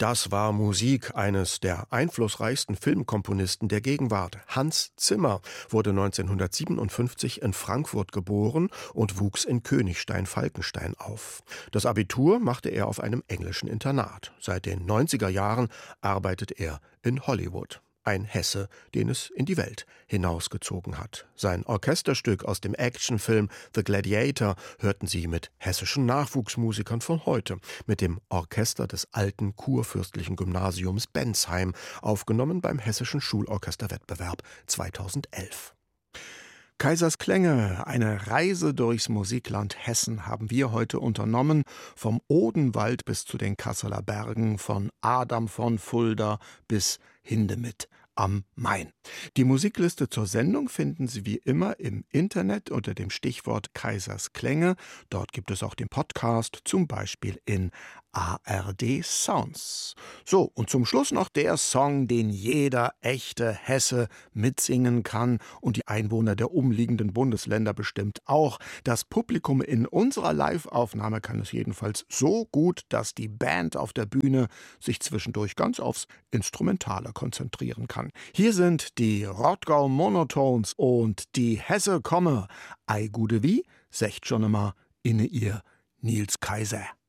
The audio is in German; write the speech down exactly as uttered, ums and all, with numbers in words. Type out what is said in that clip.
Das war Musik eines der einflussreichsten Filmkomponisten der Gegenwart. Hans Zimmer wurde neunzehnhundertsiebenundfünfzig in Frankfurt geboren und wuchs in Königstein-Falkenstein auf. Das Abitur machte er auf einem englischen Internat. Seit den neunziger Jahren arbeitet er in Hollywood. Ein Hesse, den es in die Welt hinausgezogen hat. Sein Orchesterstück aus dem Actionfilm The Gladiator hörten Sie mit hessischen Nachwuchsmusikern von heute, mit dem Orchester des alten kurfürstlichen Gymnasiums Bensheim, aufgenommen beim Hessischen Schulorchesterwettbewerb zweitausendelf. Kaisers Klänge, eine Reise durchs Musikland Hessen haben wir heute unternommen, vom Odenwald bis zu den Kasseler Bergen, von Adam von Fulda bis Hindemith am Main. Die Musikliste zur Sendung finden Sie wie immer im Internet unter dem Stichwort Kaisers Klänge. Dort gibt es auch den Podcast, zum Beispiel in A R D Sounds. So, und zum Schluss noch der Song, den jeder echte Hesse mitsingen kann und die Einwohner der umliegenden Bundesländer bestimmt auch. Das Publikum in unserer Live-Aufnahme kann es jedenfalls so gut, dass die Band auf der Bühne sich zwischendurch ganz aufs Instrumentale konzentrieren kann. Hier sind die Rottgau Monotones und die Hesse komme. Ei gude wie, secht schon immer inne ihr Nils Kaiser.